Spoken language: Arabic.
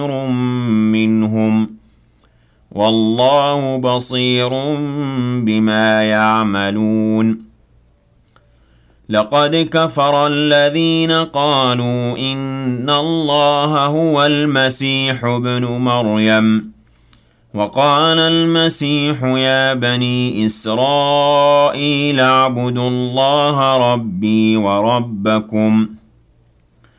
منهم والله بصير بما يعملون لقد كفر الذين قالوا إن الله هو المسيح ابن مريم وقال المسيح يا بني إسرائيل اعبدوا الله ربي وربكم